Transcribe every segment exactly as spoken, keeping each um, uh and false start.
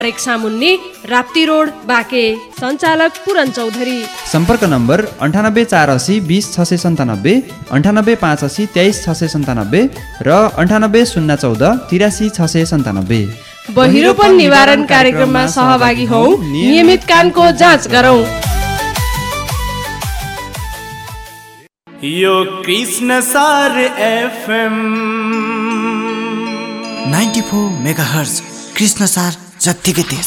रेक्सा Munni, Rapti road, Banke. सञ्चालक पुरन चौधरी। सम्पर्क number अन्ठानब्बे चार असी बिस छ सय सन्तानब्बे, अन्ठानब्बे पाँच असी तेइस छ सय सन्तानब्बे र अन्ठानब्बे शून्य चौध तिरासी छ सय सन्तानब्बे। बहिरोपन निवारण कार्यक्रममा सहभागी हौ, नियमित कानको जाँच गरौँ। यो कृष्ण सार FM ninety four mega hertz Krishna सार जत्तिकै तेज।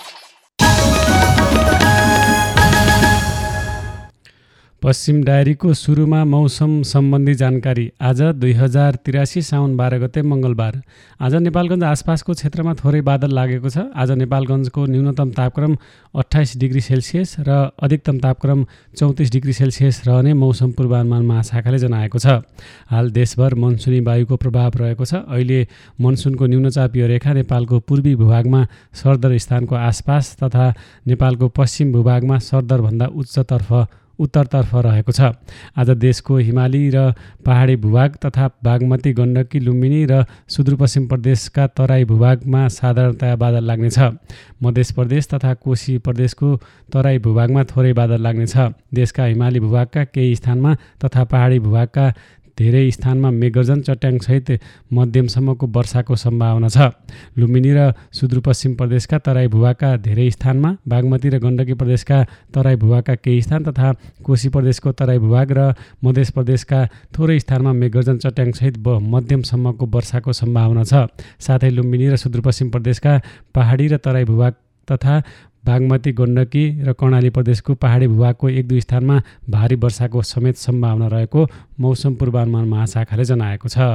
पश्चिम डायरीको सुरुमा मौसम सम्बन्धी जानकारी। आज दुई हजार त्रियासी साउन बाह्र गते मङ्गलबार। आज नेपालगञ्ज आसपासको क्षेत्रमा थोरै बादल लागेको छ। आज नेपालगञ्जको न्यूनतम तापक्रम अट्ठाइस डिग्री सेल्सियस र अधिकतम तापक्रम चौतिस डिग्री सेल्सियस रहने मौसम पूर्वानुमान महाशाखाले जनाएको छ। हाल देशभर मनसुनी वायुको प्रभाव रहेको छ। अहिले मनसुनको न्यूनचापीय रेखा नेपालको पूर्वी भूभागमा सरदर स्थानको आसपास तथा नेपालको पश्चिम भूभागमा सरदरभन्दा उच्चतर्फ उत्तरतर्फ रहेको छ। आज देशको हिमाली र पहाडी भूभाग तथा बागमती, गण्डकी, लुम्बिनी र सुदूरपश्चिम प्रदेशका तराई भूभागमा साधारणतया बादल लाग्नेछ। मध्य प्रदेश तथा कोशी प्रदेशको तराई भूभागमा थोरै बादल लाग्नेछ। देशका हिमाली भूभागका केही स्थानमा तथा पहाडी भूभागका धेरै स्थानमा मेघगर्जन चट्याङसहित मध्यमसम्मको वर्षाको सम्भावना छ। लुम्बिनी र सुदूरपश्चिम प्रदेशका तराई भूभागका धेरै स्थानमा, बागमती र गण्डकी प्रदेशका तराई भूभागका केही स्थान तथा कोशी प्रदेशको तराई भूभाग र मध्य प्रदेशका थोरै स्थानमा मेघगर्जन चट्याङसहित मध्यमसम्मको वर्षाको सम्भावना छ। साथै लुम्बिनी र सुदूरपश्चिम प्रदेशका पहाडी र तराई भूभाग तथा बागमती, गण्डकी र कर्णाली प्रदेशको पहाडी भूभागको एक दुई स्थानमा भारी वर्षाको समेत सम्भावना रहेको मौसम पूर्वानुमान महाशाखाले जनाएको छ।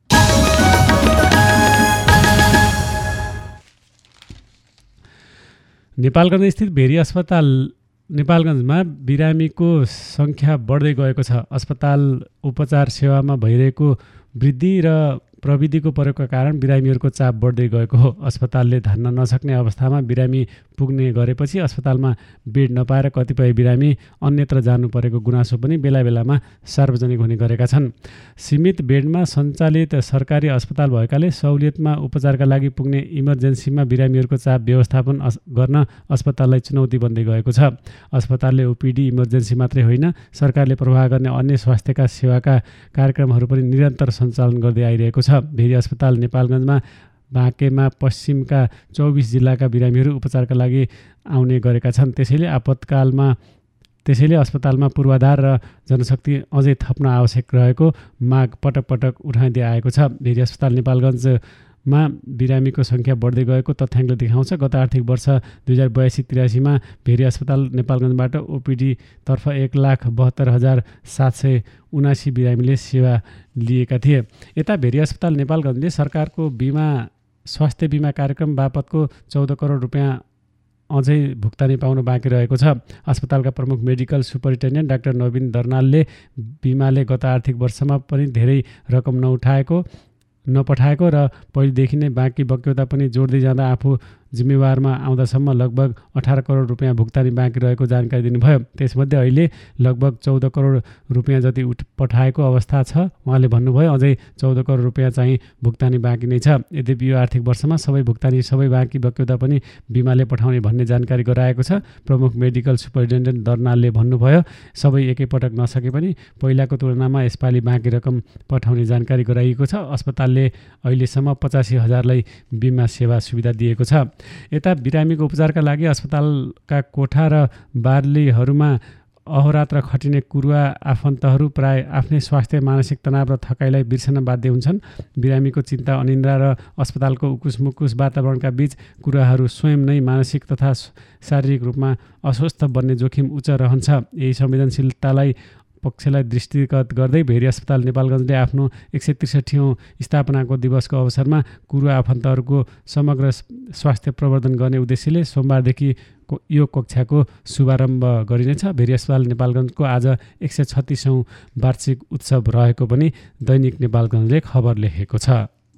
नेपालगञ्ज स्थित भेरी अस्पताल नेपालगञ्जमा बिरामीको सङ्ख्या बढ्दै गएको छ। अस्पताल उपचार सेवामा भइरहेको वृद्धि र प्रविधिको प्रयोगका कारण बिरामीहरूको चाप बढ्दै गएको हो। अस्पतालले धान्न नसक्ने अवस्थामा बिरामी पुग्ने गरेपछि अस्पतालमा बेड नपाएर कतिपय बिरामी अन्यत्र जानु परेको गुनासो पनि बेला बेलामा सार्वजनिक हुने गरेका छन्। सीमित बेडमा सञ्चालित सरकारी अस्पताल भएकाले सहुलियतमा उपचारका लागि पुग्ने इमर्जेन्सीमा बिरामीहरूको चाप व्यवस्थापन गर्न अस्पताललाई चुनौती बन्दै गएको छ। अस्पतालले ओपिडी, इमर्जेन्सी मात्रै होइन, सरकारले प्रवाह गर्ने अन्य स्वास्थ्यका सेवाका कार्यक्रमहरू पनि निरन्तर सञ्चालन गर्दै आइरहेको छ। भेरी अस्पताल नेपालगञ्जमा बाँकेमा पश्चिमका चौबिस जिल्लाका बिरामीहरू उपचारका लागि आउने गरेका छन्। त्यसैले आपतकालमा त्यसैले अस्पतालमा पूर्वाधार र जनशक्ति अझै थप्न आवश्यक रहेको माग पटक पटक उठाइँदै आएको छ। भेरी अस्पताल नेपालगञ्जमा बिरामीको सङ्ख्या बढ्दै गएको तथ्याङ्कले देखाउँछ। गत आर्थिक वर्ष दुई हजार बयासी त्रियासीमा भेरी अस्पताल नेपालगञ्जबाट ओपिडीतर्फ एक लाख बहत्तर हजार सात सय उनासी बिरामीले सेवा लिएका थिए। यता भेरी अस्पताल नेपालगञ्जले सरकारको बिमा स्वास्थ्य बिमा कार्यक्रम बापतको चौध करोड रुपियाँ अझै भुक्तानी पाउन बाँकी रहेको छ। अस्पतालका प्रमुख मेडिकल सुपरिन्टेन्डेन्ट डाक्टर नवीन दर्नालले बिमाले गत आर्थिक वर्षमा पनि धेरै रकम नउठाएको नपठाएको र पहिलेदेखि नै बाँकी बक्यौता पनि जोड्दै जाँदा आफू जिम्मेवारमा आउँदासम्म लगभग अठार करोड रुपियाँ भुक्तानी बाँकी रहेको जानकारी दिनुभयो। त्यसमध्ये अहिले लगभग चौध करोड रुपियाँ जति उठ पठाएको अवस्था छ। उहाँले भन्नुभयो अझै चौध करोड रुपियाँ चाहिँ भुक्तानी बाँकी नै छ। यद्यपि यो आर्थिक वर्षमा सबै भुक्तानी सबै बाँकी बक्यौता पनि बिमाले पठाउने भन्ने जानकारी गराएको छ। प्रमुख मेडिकल सुपरिन्टेन्डेन्ट दर्नालले भन्नुभयो सबै एकैपटक नसके पनि पहिलाको तुलनामा यसपालि बाँकी रकम पठाउने जानकारी गराइएको छ। अस्पतालले अहिलेसम्म पचासी हजारलाई बिमा सेवा सुविधा दिएको छ। यता बिरामीको उपचारका लागि अस्पतालका कोठा र बार्लीहरूमा अहोरात्र खटिने कुरुवा आफन्तहरू प्राय आफ्नै स्वास्थ्य, मानसिक तनाव र थकाइलाई बिर्सन बाध्य हुन्छन्। बिरामीको चिन्ता, अनिन्द्रा र अस्पतालको उकुस-मुकुस वातावरणका बीच कुराहरू स्वयं नै मानसिक तथा शारीरिक रूपमा अस्वस्थ बन्ने जोखिम उच्च रहन्छ। यही संवेदनशीलतालाई पक्षलाई दृष्टिगत गर्दै भेरी अस्पताल नेपालगञ्जले आफ्नो एक सय त्रिसठीौँ स्थापनाको दिवसको अवसरमा कुरुवा आफन्तहरूको समग्र स्वास्थ्य प्रवर्धन गर्ने उद्देश्यले सोमबारदेखि यो कक्षाको शुभारम्भ गरिनेछ। भेरी अस्पताल नेपालगञ्जको आज एक सय छत्तिसौँ वार्षिक उत्सव रहेको पनि दैनिक नेपालगञ्जले खबर लेखेको छ।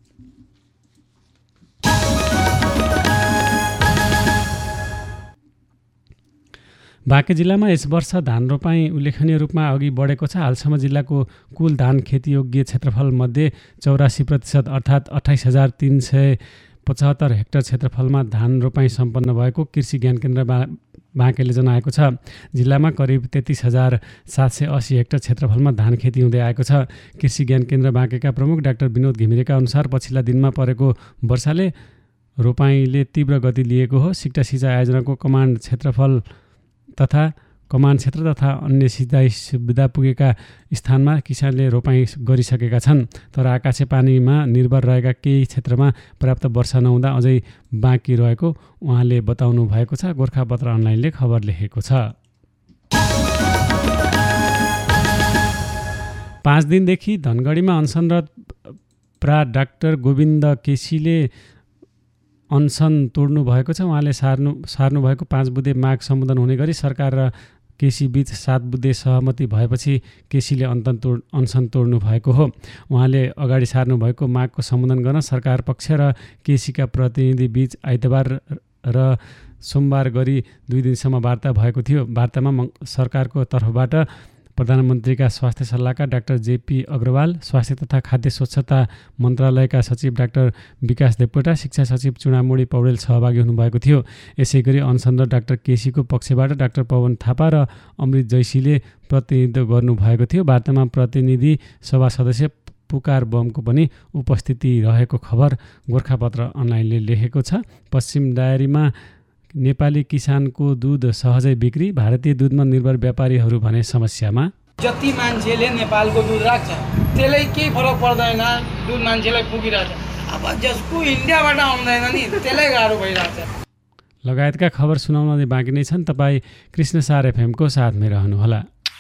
बाँके जिल्लामा यस वर्ष धान रोपाइँ उल्लेखनीय रूपमा अघि बढेको छ। हालसम्म जिल्लाको कुल धान खेतीयोग्य क्षेत्रफल मध्ये चौरासी प्रतिशत अर्थात् अठाइस हजार तिन सय पचहत्तर हेक्टर क्षेत्रफलमा धान रोपाइँ सम्पन्न भएको कृषि ज्ञान केन्द्र बा बाँकेले जनाएको छ। जिल्लामा करिब तेत्तिस हजार सात सय अस्सी हेक्टर क्षेत्रफलमा धान खेती हुँदै आएको छ। कृषि ज्ञान केन्द्र बाँकेका प्रमुख डाक्टर विनोद घिमिरेका अनुसार पछिल्ला दिनमा परेको वर्षाले रोपाइँले तीव्र गति लिएको हो। सिक्टा सिँचाइ आयोजनाको कमान्ड क्षेत्रफल तथा कमान क्षेत्र तथा अन्य सिँचाइ सुविधा पुगेका स्थानमा किसानले रोपाइँ गरिसकेका छन्। तर आकाशे पानीमा निर्भर रहेका केही क्षेत्रमा पर्याप्त वर्षा नहुँदा अझै बाँकी रहेको उहाँले बताउनु भएको छ। गोर्खापत्र अनलाइनले खबर लेखेको छ। पाँच दिनदेखि धनगढीमा अनसनरत प्रा डाक्टर गोविन्द केसीले अनसन तोड्नु भएको छ। उहाँले सार्नु सार्नु भएको पाँच बुँदे माग सम्बोधन हुने गरी सरकार र केसी बीच सात बुँदे सहमति भएपछि केसीले अन्तन तोड अनसन तोड्नु भएको हो। उहाँले अगाडि सार्नु भएको मागको सम्बोधन गर्न सरकार पक्ष र केसीका प्रतिनिधि बीच आइतबार र सोमबार गरी दुई दिनसम्म वार्ता भएको थियो। वार्तामा सरकारको तर्फबाट प्रधानमन्त्रीका स्वास्थ्य सल्लाहकार डाक्टर जेपी अग्रवाल, स्वास्थ्य तथा खाद्य स्वच्छता मन्त्रालयका सचिव डाक्टर विकास देवकोटा, शिक्षा सचिव चुडामोडी पौडेल सहभागी हुनुभएको थियो। यसै गरी अनसनरत डाक्टर केसीको पक्षबाट डाक्टर पवन थापा र अमृत जैसीले प्रतिनिधित्व गर्नुभएको थियो। वार्तामा प्रतिनिधि सभा सदस्य पुकार बमको पनि उपस्थिति रहेको खबर गोर्खापत्र अनलाइनले लेखेको छ। पश्चिम डायरीमा नेपाली किसानको दुध सहजै बिक्री, भारतीय दुधमा निर्भर व्यापारीहरू भने समस्यामा। जति मान्छेले नेपालको दुध राख्छ त्यसलाई केही फरक पर्दैन, दुध मान्छेलाई पुगिरहेछ। अब जसको इन्डियाबाट आउँदैन नि त्यसलाई गाह्रो भइरहेछ लगायतका खबर सुनाउन बाँकी नै छन्। तपाईँ कृष्णसार एफएमको साथमै रहनुहोला।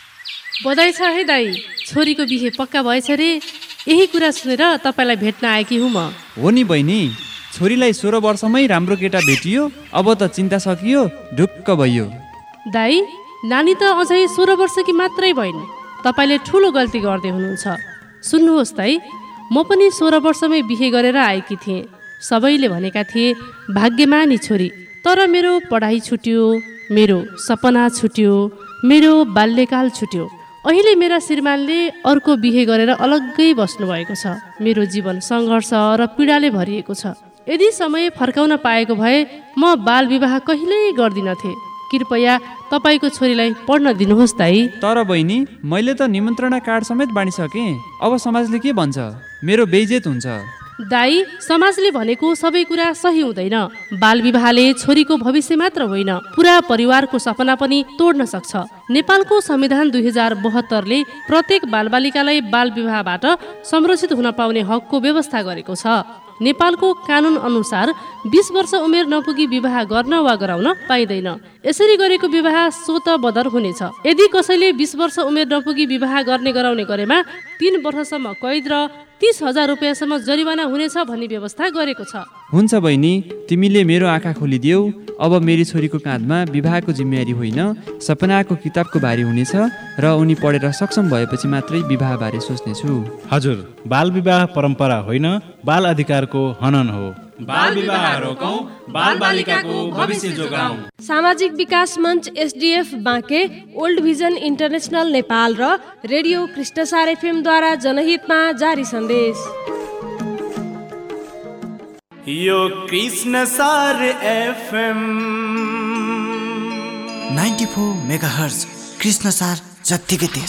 बधाई छ है दाई, छोरीको बिहे पक्का भएछ रे। यही कुरा सुनेर तपाईँलाई भेट्न आएकी हुँ म। हो नि बहिनी, छोरीलाई सोह्र वर्षमै राम्रो केटा भेटियो, अब त चिन्ता सकियो, ढुक्क भइयो। दाई, नानी त अझै सोह्र वर्षकी मात्रै भइन्, तपाईँले ठुलो गल्ती गर्दै हुनुहुन्छ। सुन्नुहोस् दाई, म पनि सोह्र वर्षमै बिहे गरेर आएकी थिएँ। सबैले भनेका थिए भाग्यमानी छोरी, तर मेरो पढाइ छुट्यो, मेरो सपना छुट्यो, मेरो बाल्यकाल छुट्यो। अहिले मेरा श्रीमानले अर्को बिहे गरेर अलग्गै बस्नुभएको छ। मेरो जीवन सङ्घर्ष र पीडाले भरिएको छ। यदि समय फर्काउन पाएको भए म बाल विवाह कहिल्यै गर्दिनथे। कृपया तपाईँको छोरीलाई पढ्न दिनुहोस् दाई। तर बहिनी, मैले त निमन्त्रणा कार्ड समेत बाँडिसकेँ, अब समाजले के भन्छ? मेरो बेइज्जत हुन्छ। दाई, समाजले भनेको सबै कुरा सही हुँदैन। बाल विवाहले छोरीको भविष्य मात्र होइन, पुरा परिवारको सपना पनि तोड्न सक्छ। नेपालको संविधान दुई हजार बहत्तरले प्रत्येक बालबालिकालाई बाल विवाहबाट संरक्षित हुन पाउने हकको व्यवस्था गरेको छ। नेपालको कानुन अनुसार बीस वर्ष उमेर नपुगी विवाह गर्न वा गराउन पाइँदैन। यसरी गरेको विवाह स्वत बदर हुनेछ। यदि कसैले बीस वर्ष उमेर नपुगी विवाह गर्ने गराउने गरेमा तीन वर्षसम्म कैद र तीस हजार रुपियाँसम्म जरिवाना हुनेछ भन्ने व्यवस्था गरेको छ। हुन्छ बहिनी, तिमीले मेरो आँखा खोलिदेऊ। अब मेरी छोरीको काँधमा विवाहको जिम्मेवारी होइन, सपनाको किताबको भारी हुनेछ र उनी पढेर सक्षम भएपछि मात्रै विवाहबारे सोच्नेछु। हजुर, बाल विवाह परम्परा होइन, बाल अधिकारको हनन हो। बाल विवाह रोकौं, बाल बालिकाको भविष्य जोगाऊं। सामाजिक विकास मञ्च SDF Banke, old vision international Nepal र रेडियो कृष्णसार एफएमद्वारा जनहितमा जारी सन्देश। यो Krishnasar FM ninety four megahertz Krishnasar जत्तिकै तेज।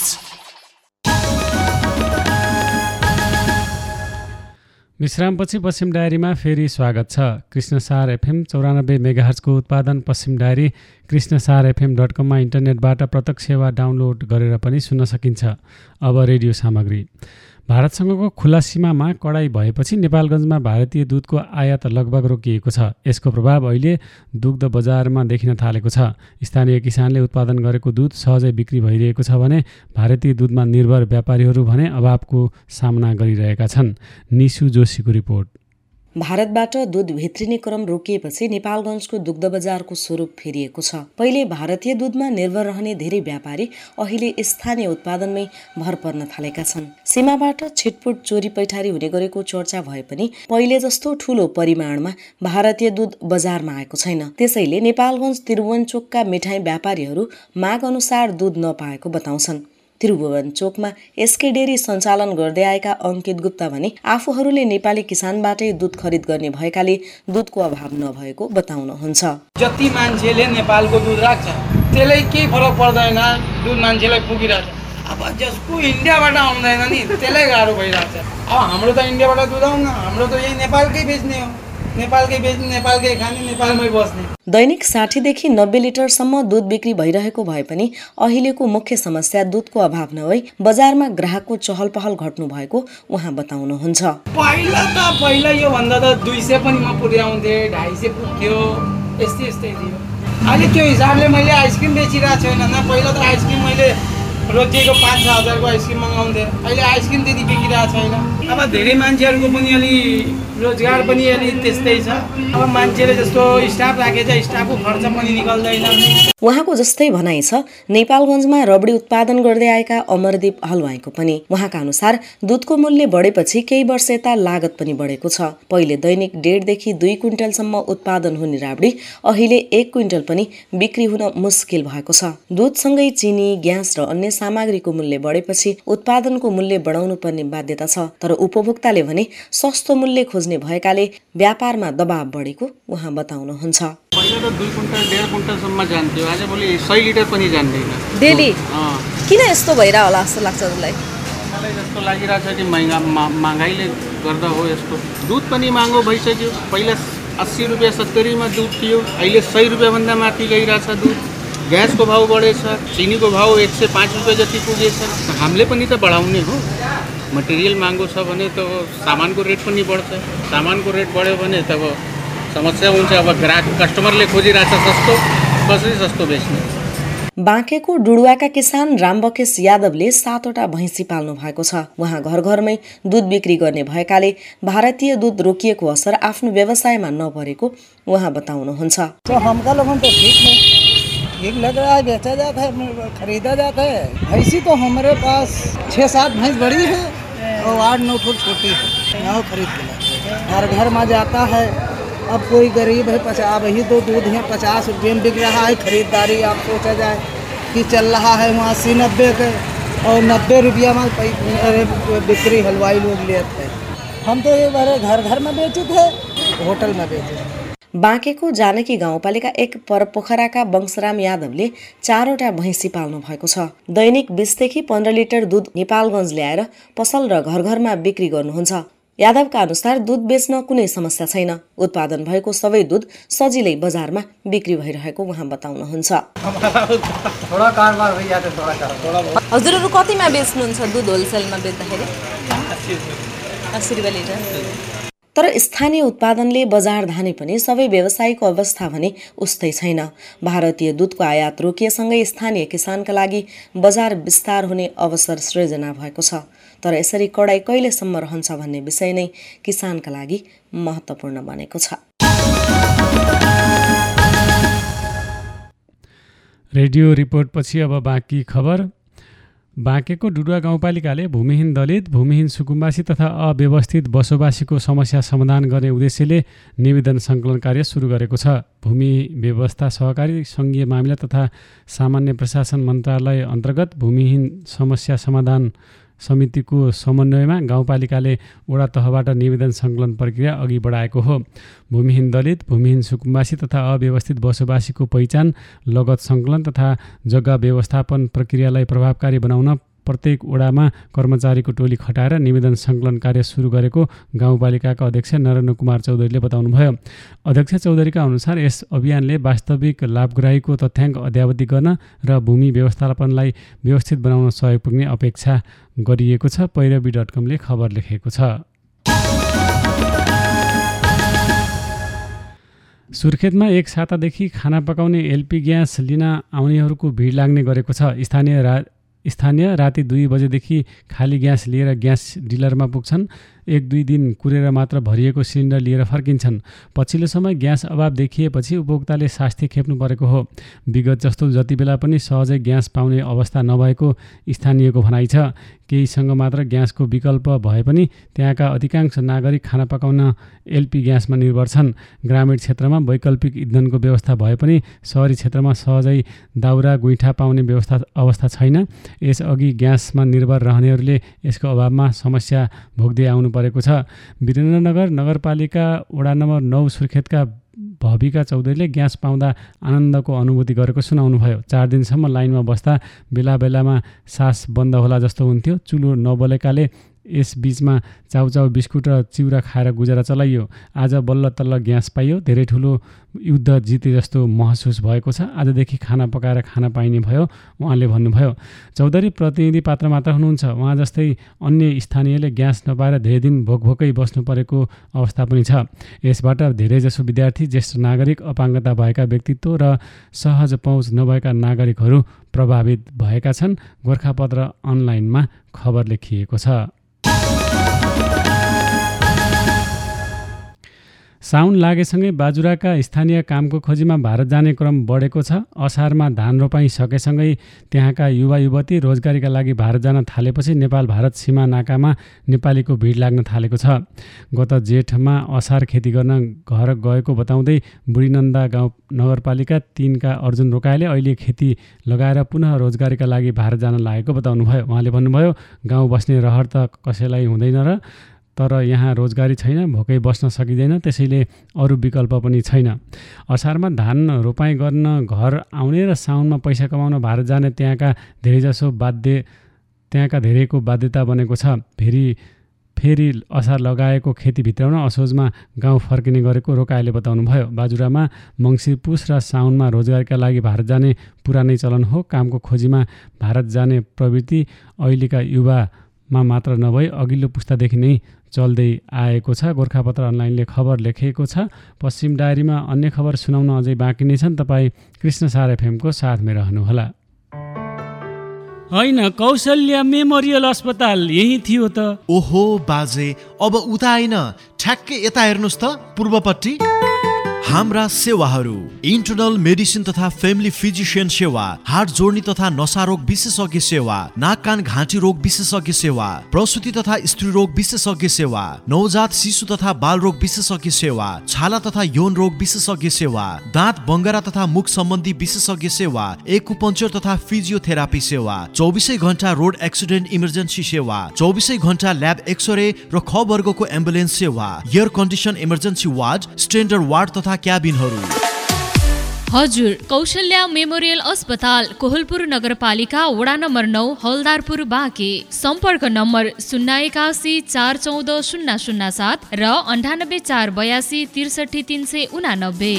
विश्रामपछि पश्चिम डायरीमा फेरि स्वागत छ। कृष्णसार एफएम चौरानब्बे मेगाहर्जको उत्पादन पश्चिम डायरी कृष्णसार एफएम डट कममा इन्टरनेटबाट प्रत्यक्ष वा डाउनलोड गरेर पनि सुन्न सकिन्छ। अब रेडियो सामग्री। भारतसँगको खुला सीमामा कडाई भएपछि नेपालगञ्जमा भारतीय दुधको आयात लगभग रोकिएको छ। यसको प्रभाव अहिले दुग्ध बजारमा देखिन थालेको छ। स्थानीय किसानले उत्पादन गरेको दुध सहजै बिक्री भइरहेको छ भने भारतीय दुधमा निर्भर व्यापारीहरू भने अभावको सामना गरिरहेका छन्। निशु जोशीको रिपोर्ट। भारतबाट दुध भित्रिने क्रम रोकिएपछि नेपालगञ्जको दुग्ध बजारको स्वरूप फेरिएको छ। पहिले भारतीय दुधमा निर्भर रहने धेरै व्यापारी अहिले स्थानीय उत्पादनमै भर पर्न थालेका छन्। सीमाबाट छिटपुट चोरी पैठारी हुने गरेको चर्चा भए पनि पहिले जस्तो ठूलो परिमाणमा भारतीय दुध बजारमा आएको छैन। त्यसैले नेपालगञ्ज त्रिभुवनचोकका मिठाई व्यापारीहरू माग अनुसार दुध नपाएको बताउँछन्। त्रिभुवन चोकमा एसके डेरी सञ्चालन गर्दै आएका अङ्कित गुप्ता भने आफूहरूले नेपाली किसानबाटै दुध खरिद गर्ने भएकाले दुधको अभाव नभएको बताउनुहुन्छ। जति मान्छेले नेपालको दुध राख्छ त्यसलाई केही फरक पर्दैन, दुध मान्छेलाई पुगिरहेछ। अब जसको इन्डियाबाट आउँदैन नि त्यसलाई गाह्रो भइरहेछ। अब हाम्रो त इन्डियाबाट दुध आउन, हाम्रो त यही नेपालकै बेच्ने हो, नेपालकै बेच्ने, नेपालकै खाने, नेपालमै बस्ने। दैनिक साठीदेखि नब्बे लिटरसम्म दुध बिक्री भइरहेको भए पनि अहिलेको मुख्य समस्या दुधको अभाव नभई बजारमा ग्राहकको चहल पहल घट्नु भएको उहाँ बताउनुहुन्छ। पहिला त पहिला योभन्दा त दुई सय पनि म पुर्याउँथेँ, ढाई सय पुग्थ्यो, यस्तै यस्तै थियो। अहिले त्यो हिसाबले मैले आइसक्रिम बेचिरहेको छैन न। पहिला त आइसक्रिम मैले रोजिएको पाँच छ हजारको आइसक्रिम मगाउँथेँ, अहिले आइसक्रिम त्यति बिग्रिरहेको छैन। अब धेरै मान्छेहरूको पनि अलि रोजगार पनि अलि त्यस्तै छ। अब मान्छेले जस्तो स्टाफ राखेछ, स्टाफको खर्च पनि निकल्दैन। उहाँको जस्तै भनाइ छ नेपालगञ्जमा रबडी उत्पादन गर्दै आएका अमरदीप हलवाईको पनि। उहाँका अनुसार दुधको मूल्य बढेपछि केही वर्ष यता लागत पनि बढेको छ। पहिले दैनिक डेढदेखि दुई क्विन्टलसम्म उत्पादन हुने राबडी अहिले एक क्विन्टल पनि बिक्री हुन मुस्किल भएको छ। दुधसँगै चिनी, ग्यास र अन्य सामग्रीको मूल्य बढेपछि उत्पादनको मूल्य बढाउनु पर्ने बाध्यता छ। तर उपभोक्ताले भने सस्तो मूल्य खोज्ने भएकाले व्यापारमा दबाव बढेको उहाँ बताउनुहुन्छ। पहिला त दुई क्विन्टल डेढ क्विन्टलसम्म जान्थ्यो, आज भोलि सय लिटर पनि जान्दैन डेली। किन यस्तो भइरह होला जस्तो लाग्छ तपाईँलाई? मलाई जस्तो लागिरहेछ कि महँगा महँगाइले गर्दा हो यस्तो। दुध पनि महँगो भइसक्यो। पहिला अस्सी रुपियाँ सत्तरीमा दुध थियो, अहिले सय रुपियाँभन्दा माथि गइरहेछ दुध। ग्यासको भाउ बढेछ, चिनीको भाउ एक सय पाँच रुपियाँ जति पुगेछ। हामीले पनि त बढाउने हो। मटेरियल महँगो छ भने त सामानको रेट पनि बढ्छ। सामानको रेट बढ्यो भने त अब समस्या हुन्छ। अब ग्राहक कस्टमरले खोजिरहेछ सस्तो, कसरी सस्तो बेच्ने। बाँकेको डुडुवाका किसान रामबकेश यादवले सातवटा भैँसी पाल्नु भएको छ। उहाँ घर घरमै दुध बिक्री गर्ने भएकाले भारतीय दुध रोकिएको असर आफ्नो व्यवसायमा नपरेको उहाँ बताउनुहुन्छ। तो हमका लोगों तो ठीक है, ठीक लग रहा है, बेचा जाता है, खरीदा जाता है। भैंसी तो हमारे पास छः सात भैंस बड़ी है और आठ नौ फुट छोटी है। यहाँ खरीद के हर घर में जाता है। अब कोई गरीब है, पचास वही दो दूध है पचास रुपये में बिक रहा है। खरीदारी आप सोचा जाए कि चल रहा है वहाँ अस्सी नब्बे के, और नब्बे रुपया में बिक्री हलवाई लोग लेते हैं। हम तो ये बारे घर घर में बेचे थे, होटल में बेचे थे। बाँकेको जानकी गाउँपालिका एक परपोखराका वंशराम यादवले चारवटा भैँसी पाल्नु भएको छ। दैनिक बीसदेखि पन्ध्र लिटर दुध नेपालगञ्ज ल्याएर पसल र घर घरमा बिक्री गर्नुहुन्छ। यादवका अनुसार दुध बेच्न कुनै समस्या छैन। उत्पादन भएको सबै दुध सजिलै बजारमा बिक्री भइरहेको उहाँ बताउनुहुन्छ। हजुरहरू कतिमा बेच्नुहुन्छ दुध होलसेलमा बेच्दाखेरि? अस्सी रुपियाँ लिटर। तर स्थानीय उत्पादनले बजार धाने पनि सबै व्यवसायको अवस्था भने उस्तै छैन। भारतीय दुधको आयात रोकिएसँगै स्थानीय किसानका लागि बजार विस्तार हुने अवसर सृजना भएको छ। तर यसरी कडाई कहिलेसम्म रहन्छ भन्ने विषय नै किसानका लागि महत्त्वपूर्ण बनेको छ। रेडियो रिपोर्टपछि अब बाँकी खबर। बाँकेको डुडुवा गाउँपालिकाले भूमिहीन दलित, भूमिहीन सुकुम्बासी तथा अव्यवस्थित बसोबासीको समस्या समाधान गर्ने उद्देश्यले निवेदन सङ्कलन कार्य सुरु गरेको छ। भूमि व्यवस्था सहकारी सङ्घीय मामिला तथा सामान्य प्रशासन मन्त्रालय अन्तर्गत भूमिहीन समस्या समाधान समितिको समन्वयमा गाउँपालिकाले वडा तहबाट निवेदन सङ्कलन प्रक्रिया अघि बढाएको हो। भूमिहीन दलित, भूमिहीन सुकुम्बासी तथा अव्यवस्थित बसोबासीको पहिचान, लगत सङ्कलन तथा जग्गा व्यवस्थापन प्रक्रियालाई प्रभावकारी बनाउन प्रत्येक वडामा कर्मचारीको टोली खटाएर निवेदन सङ्कलन कार्य सुरु गरेको गाउँपालिकाका अध्यक्ष नरेन्द्र कुमार चौधरीले बताउनुभयो। अध्यक्ष चौधरीका अनुसार यस अभियानले वास्तविक लाभग्राहीको तथ्याङ्क अद्यावधि गर्न र भूमि व्यवस्थापनलाई व्यवस्थित बनाउन सहयोग पुग्ने अपेक्षा गरिएको छ। पैरवी डट कमले खबर लेखेको छ। सुर्खेतमा एक सातादेखि खाना पकाउने एलपी ग्यास लिन आउनेहरूको भिड लाग्ने गरेको छ। स्थानीय रा स्थानीय राति दुई बजेदेखि खाली ग्यास लिएर ग्यास डिलरमा पुग्छन्। एक दुई दिन कुरेर मात्र भरिएको सिलिन्डर लिएर फर्किन्छन्। पछिल्लो समय ग्यास अभाव देखिएपछि उपभोक्ताले शास्ति खेप्नु परेको हो। विगत जस्तो जति बेला पनि सहजै ग्यास पाउने अवस्था नभएको स्थानीयको भनाइ छ। केहीसँग मात्र ग्यासको विकल्प भए पनि त्यहाँका अधिकांश नागरिक खाना पकाउन एलपी ग्यासमा निर्भर छन्। ग्रामीण क्षेत्रमा वैकल्पिक इन्धनको व्यवस्था भए पनि सहरी क्षेत्रमा सहजै दाउरा गुइठा पाउने व्यवस्था अवस्था छैन। यसअघि ग्यासमा निर्भर रहनेहरूले यसको अभावमा समस्या भोग्दै आउनु परेको छ। वीरेन्द्रनगर नगरपालिका वडा नम्बर नौ सुर्खेतका भविका चौधरीले ग्यास पाउँदा आनन्दको अनुभूति गरेको सुनाउनुभयो। चार दिनसम्म लाइनमा बस्दा बेला बेलामा सास बन्द होला जस्तो हुन्थ्यो। चुलो नबलेकाले यस बीचमा चाउचाउ बिस्कुट र चिउरा खाएर गुजारा चलाइयो। आज बल्ल तल्ल ग्यास पाइयो। धेरै ठुलो युद्ध जिते जस्तो महसुस भएको छ। आजदेखि खाना पकाएर खाना पाइने भयो उहाँले भन्नुभयो। चौधरी प्रतिनिधि पात्र मात्र हुनुहुन्छ। उहाँ जस्तै अन्य स्थानीयले ग्यास नपाएर धेरै दिन भोकभोकै बस्नु परेको अवस्था पनि छ। यसबाट धेरैजसो विद्यार्थी, ज्येष्ठ नागरिक, अपाङ्गता भएका व्यक्तित्व र सहज पहुँच नभएका नागरिकहरू प्रभावित भएका छन्। गोर्खापत्र अनलाइनमा खबर लेखिएको छ। साउन लागेसँगै बाजुराका स्थानीय कामको खोजीमा भारत जाने क्रम बढेको छ। असारमा धान रोपाई सकेसँगै त्यहाँका युवा युवती रोजगारीका लागि भारत जान थालेपछि नेपाल भारत सीमा नाकामा नेपालीको भिड लाग्न थालेको छ। गत जेठमा असार खेती गर्न घर गएको बताउँदै बुढीनन्दा गाउँ नगरपालिका तीनका अर्जुन रोकाइले अहिले खेती लगाएर पुनः रोजगारीका लागि भारत जान लागेको बताउनुभयो। उहाँले भन्नुभयो, गाउँ बस्ने रहर त कसैलाई हुँदैन र तर यहाँ रोजगारी छैन, भोकै बस्न सकिँदैन, त्यसैले अरू विकल्प पनि छैन। असारमा धान रोपाई गर्न घर आउने र साउनमा पैसा कमाउन भारत जाने त्यहाँका धेरैजसो बाध्य त्यहाँका धेरैको बाध्यता बनेको छ। फेरि फेरि असार लगाएको खेती भित्राउन असोजमा गाउँ फर्किने गरेको रोकाइले बताउनुभयो। बाजुरामा मङ्सिर पुस र साउनमा रोजगारीका लागि भारत जाने पुरानै चलन हो। कामको खोजीमा भारत जाने प्रवृत्ति अहिलेका युवामा मात्र नभई अघिल्लो पुस्तादेखि नै चल्दै आएको छ। गोर्खापत्र अनलाइनले खबर लेखेको छ। पश्चिम डायरीमा अन्य खबर सुनाउन अझै बाँकी नै छन्। तपाईँ कृष्णसार एफएमको साथमा रहनुहोला। होइन, कौशल्या मेमोरियल अस्पताल यही थियो त। ओहो बाजे, अब उता होइन, ठ्याक्कै यता हेर्नुहोस् त, पूर्वपट्टि। हाम्रा सेवाहरू इन्टरनल मेडिसिन तथा फ्यामिली फिजिशियन सेवा, हार्ट जोड्नी तथा नसा रोग विशेषज्ञ सेवा, नाक कान घाँटी रोग विशेषज्ञ सेवा, प्रसुति तथा स्त्री रोग विशेषज्ञ सेवा, नवजात शिशु तथा बाल रोग विशेषज्ञ सेवा, छाला तथा यौन रोग विशेषज्ञ सेवा, दाँत बङ्गरा तथा मुख सम्बन्धी विशेषज्ञ सेवा, एक्युपङ्क्चर तथा फिजियोथेरापी सेवा, चौबिसै घण्टा रोड एक्सिडेन्ट इमर्जेन्सी सेवा, चौबिसै घण्टा ल्याब एक्सरे र ख वर्गको एम्बुलेन्स सेवा, air condition emergency ward, standard ward तथा क्याबिनहरू। हजुर, कौशल्या मेमोरियल अस्पताल कोहलपुर नगरपालिका वडा नम्बर नौ हलदारपुर बाँके। सम्पर्क नम्बर शून्य एकासी चार चौध शून्य शून्य सात र अन्ठानब्बे चार बयासी त्रिसठी तीन सय उनानब्बे।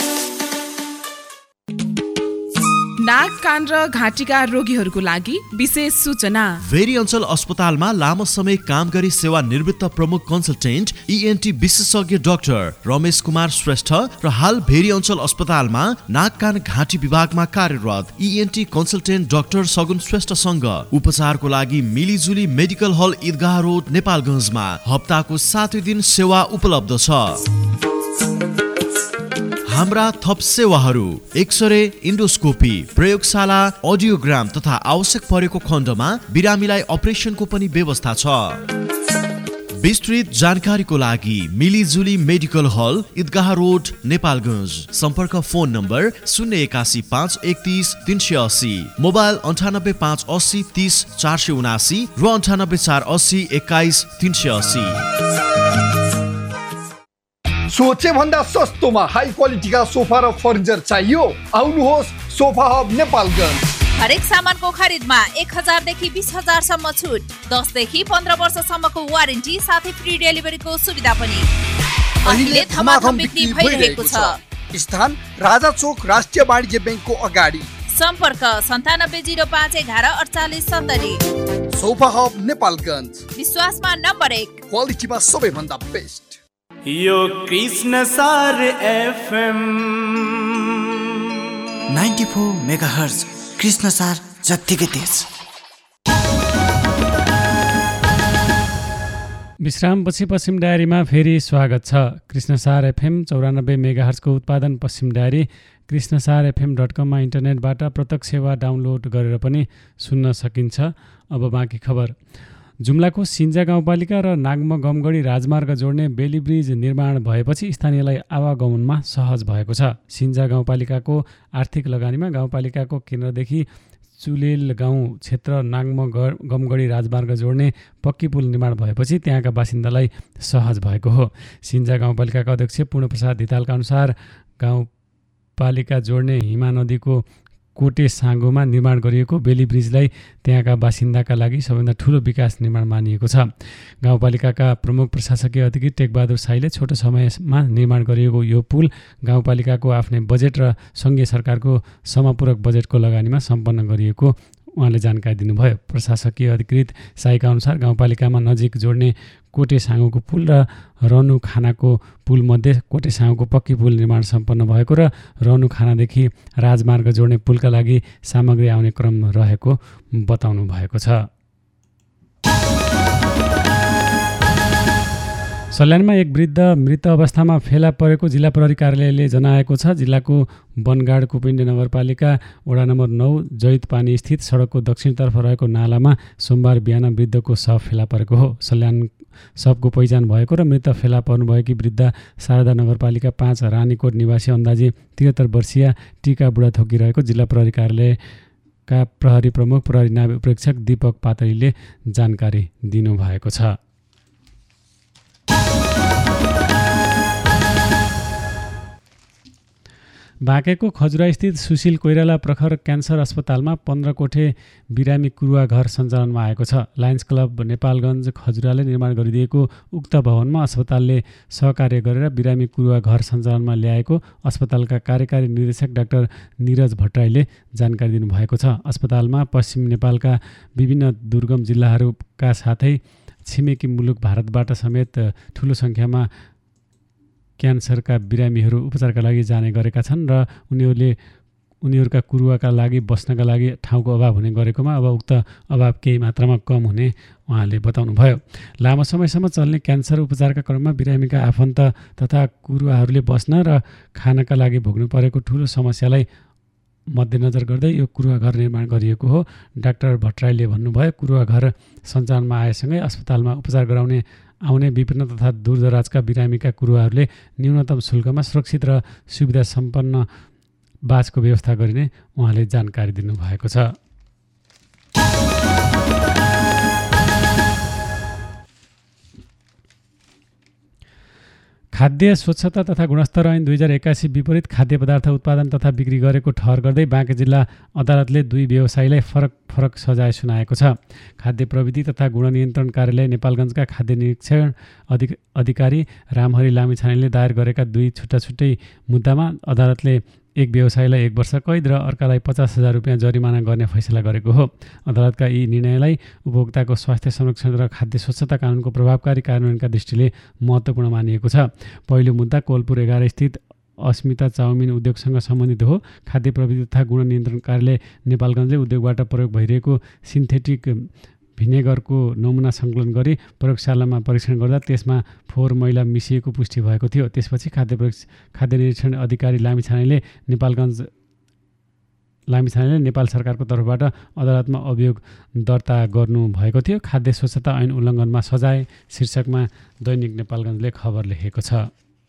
नाक कान र घाँटीका रोगीहरूको लागि विशेष सूचना। भेरी अञ्चल अस्पतालमा लामो समय काम गरी सेवा निवृत्त प्रमुख कन्सल्टेन्ट इएनटी विशेषज्ञ डाक्टर रमेश कुमार श्रेष्ठ र हाल भेरी अञ्चल अस्पतालमा नाक कान घाँटी विभागमा कार्यरत इएनटी कन्सल्टेन्ट डाक्टर सगुन श्रेष्ठसँग उपचारको लागि मिलिजुली मेडिकल हल ईदगाह रोड नेपालगञ्जमा हप्ताको सातै दिन सेवा उपलब्ध छ। हाम्रा थप सेवाहरू एक्सरे, इन्डोस्कोपी, प्रयोगशाला, अडियोग्राम तथा आवश्यक परेको खण्डमा बिरामीलाई अपरेसनको पनि व्यवस्था छ। विस्तृत जानकारीको लागि मिलिजुली मेडिकल हल ईदगाह रोड नेपालगञ्ज। सम्पर्क फोन नम्बर शून्य एकासी पाँच एकतिस तिन सय अस्सी, मोबाइल अन्ठानब्बे पाँच अस्सी तिस चार सय उनासी र अन्ठानब्बे चार अस्सी एक्काइस तीन सय अस्सी। सोचे भन्दा सस्तोमा हाई क्वालिटीका सोफा र फर्निचर चाहियो? आउनुहोस् सोफा हब नेपालगञ्ज। हरेक सामानको खरिदमा एक हजारदेखि बिस हजारसम्म छुट, दसदेखि पन्ध्र वर्षसम्मको वारेन्टी साथै फ्री डेलिभरीको सुविधा पनि। अहिले धमाधम बिक्री भइरहेको छ। स्थान राजा चोक राष्ट्रिय वाणिज्य ब्याङ्कको अगाडि। सम्पर्क सन्तानब्बे जिरो पाँच एघार अडचालिस सत्तरी। सोफा हब नेपालगञ्ज, विश्वासमा नम्बर एक, क्वालिटीमा सबैभन्दा बेस्ट। यो Krishnasar FM ninety four megahertz Krishnasar जत्तिकै तेज। विश्रामपछि पश्चिम डायरीमा फेरि स्वागत छ। कृष्णसार एफएम चौरानब्बे मेगाहर्जको उत्पादन पश्चिम डायरी कृष्णसार एफएम डट कममा इन्टरनेटबाट प्रत्यक्ष सेवा डाउनलोड गरेर पनि सुन्न सकिन्छ। अब बाँकी खबर। जुम्लाको सिन्जा गाउँपालिका र नागम गमगढी राजमार्ग जोड्ने बेली ब्रिज निर्माण भएपछि स्थानीयलाई आवागमनमा सहज भएको छ। सिन्जा गाउँपालिकाको आर्थिक लगानीमा गाउँपालिकाको केन्द्रदेखि चुलेल गाउँ क्षेत्र नागम गमगढी राजमार्ग जोड्ने पक्की पुल निर्माण भएपछि त्यहाँका बासिन्दालाई सहज भएको हो। सिन्जा गाउँपालिकाका अध्यक्ष पूर्णप्रसाद धितालका अनुसार गाउँपालिका जोड्ने हिमा नदीको कोटे साँगोमा निर्माण गरिएको बेली ब्रिजलाई त्यहाँका बासिन्दाका लागि सबैभन्दा ठुलो विकास निर्माण मानिएको छ। गाउँपालिकाका प्रमुख प्रशासकीय अधिकारी टेकबहादुर साईले छोटो समयमा निर्माण गरिएको यो पुल गाउँपालिकाको आफ्नै बजेट र सङ्घीय सरकारको समपूरक बजेटको लगानीमा सम्पन्न गरिएको उहाँले जानकारी दिनुभयो। प्रशासकीय अधिकृत साईका अनुसार गाउँपालिकामा नजिक जोड्ने कोटे साँगोको पुल र रनु खानाको पुलमध्ये कोटे साँगोको पक्की पुल निर्माण सम्पन्न भएको र रनु खानादेखि राजमार्ग जोड्ने पुलका लागि सामग्री आउने क्रम रहेको बताउनु भएको छ। सल्यानमा एक वृद्ध मृत अवस्थामा फेला परेको जिल्ला प्रहरी कार्यालयले जनाएको छ। जिल्लाको वनगाड कुपिण्डे नगरपालिका वडा नम्बर नौ जैत पानी स्थित सडकको दक्षिणतर्फ रहेको नालामा सोमबार बिहान वृद्धको शव फेला परेको हो। सल्यान शवको पहिचान भएको र मृत फेला पर्नुभएकी वृद्ध शारदा नगरपालिका पाँच रानीकोट निवासी अन्दाजी त्रिहत्तर वर्षीय टिका बुढाथोकी रहेको जिल्ला प्रहरी कार्यालयका प्रहरी प्रमुख प्रहरी नायब प्रेक्षक दीपक पातरीले जानकारी दिनुभएको छ। बाँकेको खजुरास्थित सुशील कोइराला प्रखर क्यान्सर अस्पतालमा पन्ध्र कोठे बिरामी कुरुवा घर सञ्चालनमा आएको छ। लायन्स क्लब नेपालगञ्ज खजुराले निर्माण गरिदिएको उक्त भवनमा अस्पतालले सहकार्य गरेर बिरामी कुरुवा घर सञ्चालनमा ल्याएको अस्पतालका कार्यकारी निर्देशक डाक्टर निरज भट्टराईले जानकारी दिनुभएको छ। अस्पतालमा पश्चिम नेपालका विभिन्न दुर्गम जिल्लाहरूका साथै छिमेकी मुलुक भारतबाट समेत ठुलो सङ्ख्यामा क्यान्सरका बिरामीहरू उपचारका लागि जाने गरेका छन् र उनीहरूले उनीहरूका कुरुवाका लागि बस्नका लागि ठाउँको अभाव हुने गरेकोमा अब उक्त अभाव केही मात्रामा कम हुने उहाँले बताउनुभयो। लामो समयसम्म चल्ने क्यान्सर उपचारका क्रममा बिरामीका आफन्त तथा कुरुवाहरूले बस्न र खानका लागि भोग्नु परेको ठुलो समस्यालाई मध्यनजर गर्दै यो कुरुवा घर निर्माण गरिएको हो। डाक्टर भट्टराईले भन्नुभयो, कुरुवा घर सञ्चालनमा आएसँगै अस्पतालमा उपचार गराउने आउने विभिन्न तथा दूरदराजका बिरामीका कुरुवाहरूले न्यूनतम शुल्कमा सुरक्षित र सुविधा सम्पन्न बासको व्यवस्था गरिने उहाँले जानकारी दिनुभएको छ। खाद्य स्वच्छता तथा गुणस्तर ऐन दुई हजार एक्कासी विपरीत खाद्य पदार्थ उत्पादन तथा बिक्री गरेको ठहर गर्दै बाँके जिल्ला अदालतले दुई व्यवसायीलाई फरक फरक सजाय सुनाएको छ। खाद्य प्रविधि तथा गुण नियन्त्रण कार्यालय नेपालगञ्जका खाद्य निरीक्षण अधिक अधिकारी रामहरि लामिछानेले दायर गरेका दुई छुट्टा छुट्टै मुद्दामा अदालतले एक व्यवसायीलाई एक वर्ष कैद र अर्कालाई पचास हजार रुपियाँ जरिमाना गर्ने फैसला गरेको हो। अदालतका यी निर्णयलाई उपभोक्ताको स्वास्थ्य संरक्षण र खाद्य स्वच्छता कानुनको प्रभावकारी कार्यान्वयनका दृष्टिले महत्त्वपूर्ण मानिएको छ। पहिलो मुद्दा कोलपुर एघार स्थित अस्मिता चाउमिन उद्योगसँग सम्बन्धित हो। खाद्य प्रविधि तथा गुण नियन्त्रण कार्यालय नेपालगञ्जले उद्योगबाट प्रयोग भइरहेको सिन्थेटिक भिनेगरको नमुना सङ्कलन गरी प्रयोगशालामा परीक्षण गर्दा त्यसमा फोहोर मैला मिसिएको पुष्टि भएको थियो। त्यसपछि खाद्य खाद्य निरीक्षण अधिकारी लामिछानेले नेपालगञ्ज लामिछानेले नेपाल सरकारको तर्फबाट अदालतमा अभियोग दर्ता गर्नुभएको थियो। खाद्य स्वच्छता ऐन उल्लङ्घनमा सजाय शीर्षकमा दैनिक नेपालगञ्जले खबर लेखेको छ।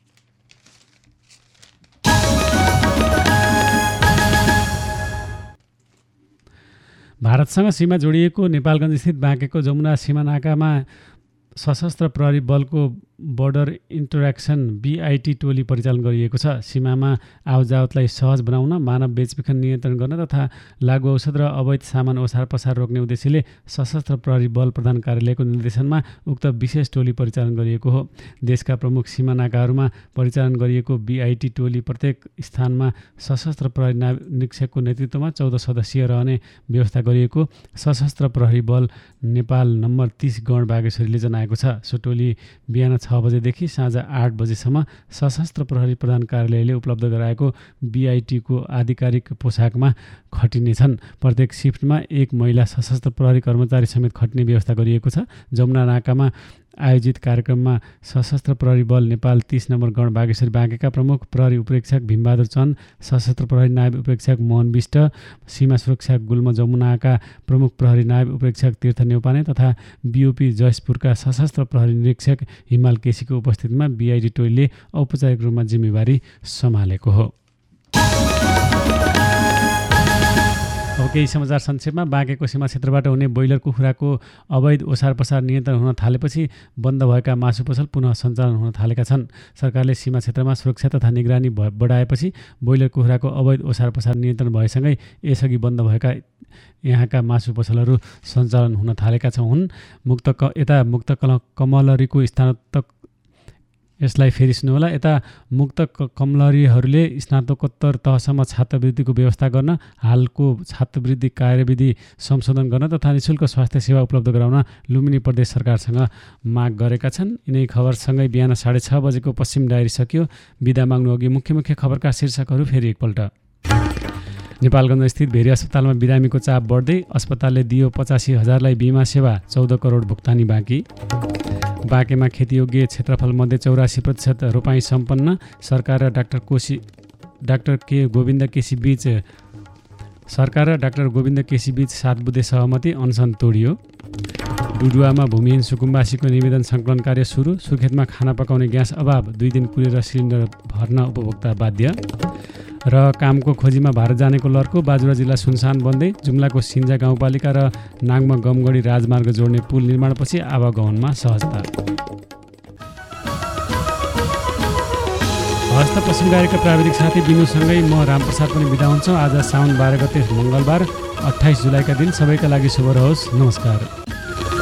भारतसँग सीमा जोडिएको नेपालगञ्ज स्थित बाँकेको जमुना सीमा नाकामा सशस्त्र प्रहरी बलको बोर्डर इन्टरेक्सन बिआइटी टोली परिचालन गरिएको छ। सीमामा आवतजावतलाई सहज बनाउन, मानव बेचबिखन नियन्त्रण गर्न तथा लागु औषध र अवैध सामान ओसार पसार रोक्ने उद्देश्यले सशस्त्र प्रहरी बल प्रधान कार्यालयको निर्देशनमा उक्त विशेष टोली परिचालन गरिएको हो। देशका प्रमुख सीमा नाकाहरूमा परिचालन गरिएको बिआइटी टोली प्रत्येक स्थानमा सशस्त्र प्रहरी निरीक्षकको नेतृत्वमा चौध सदस्यीय रहने व्यवस्था गरिएको सशस्त्र प्रहरी बल नेपाल नम्बर तीस गण बागेश्वरीले जनाएको छ। सो टोली बिहान छ बजेदेखि साँझ आठ बजेसम्म सशस्त्र प्रहरी प्रधान कार्यालयले उपलब्ध गराएको बिआइटीको आधिकारिक पोसाकमा खटिनेछन्। प्रत्येक सिफ्टमा एक महिला सशस्त्र प्रहरी कर्मचारी समेत खट्ने व्यवस्था गरिएको छ। जमुना नाकामा आयोजित कार्यक्रममा सशस्त्र प्रहरी बल नेपाल तीस नम्बर गण बागेश्वरी बाँकेका प्रमुख प्रहरी उपरीक्षक भीमबहादुर चन्द, सशस्त्र प्रहरी नायब उपरीक्षक मोहन विष्ट, सीमा सुरक्षा गुल्म जमुनाका प्रमुख प्रहरी नायब उपरीक्षक तीर्थ नेउपाने तथा बिओपी जयसपुरका सशस्त्र प्रहरी निरीक्षक हिमाल केसीको उपस्थितिमा बिआइडी टोलीले औपचारिक रूपमा जिम्मेवारी सम्हालेको हो। अब केही समाचार संक्षेपमा। बाँकेको सीमा क्षेत्रबाट हुने ब्रोइलर कुखुराको अवैध ओसार पसार नियन्त्रण हुन थालेपछि बन्द भएका मासु पसल पुनः सञ्चालन हुन थालेका छन्। सरकारले सीमा क्षेत्रमा सुरक्षा तथा निगरानी बढाएपछि ब्रोइलर कुखुराको अवैध ओसार पसार नियन्त्रण भएसँगै यसअघि बन्द भएका यहाँका मासु पसलहरू सञ्चालन हुन थालेका छन् हुन्। मुक्त क यता मुक्त कमलरीको स्नातक यसलाई फेरि सुन्नुहोला। यता मुक्त कमलरीहरूले स्नातकोत्तर तहसम्म छात्रवृत्तिको व्यवस्था गर्न, हालको छात्रवृत्ति कार्यविधि संशोधन गर्न तथा निःशुल्क स्वास्थ्य सेवा उपलब्ध गराउन लुम्बिनी प्रदेश सरकारसँग माग गरेका छन्। यिनै खबरसँगै बिहान साढे छ बजेको पश्चिम डायरी सकियो। बिदा माग्नु अघि मुख्य मुख्य खबरका शीर्षकहरू फेरि एकपल्ट। नेपालगञ्ज स्थित भेरी अस्पतालमा बिरामीको चाप बढ्दै, अस्पतालले दियो पचासी हजारलाई बिमा सेवा, चौध करोड भुक्तानी बाँकी। बाँकेमा खेतीयोग्य क्षेत्रफलमध्ये चौरासी प्रतिशत रोपाइँ सम्पन्न, सरकार र डाक्टर कोशी डाक्टर के गोविन्द केसी बीच सरकार र डाक्टर गोविन्द केसी बीच सात बुधे सहमति, अनसन तोडियो। डुडुवामा भूमिहीन सुकुम्बासीको निवेदन सङ्कलन कार्य सुरु, सुर्खेतमा खाना पकाउने ग्यास अभाव, दुई दिन कुरेर सिलिन्डर भर्न उपभोक्ता बाध्य। र कामको खोजीमा भारत जानेको लर्को, बाजुरा जिल्ला सुनसान बन्दै, जुम्लाको सिन्जा गाउँपालिका र नाङमा गमगढी राजमार्ग जोड्ने पुल निर्माणपछि आवागमनमा सहजता। हस्त पश्चिम डायरीका प्राविधिक साथी बिनुसँगै म रामप्रसाद पनि बिदा हुन्छौँ। आज साउन बाह्र गते मङ्गलबार अट्ठाइस जुलाईका दिन सबैका लागि शुभ रहोस्। नमस्कार।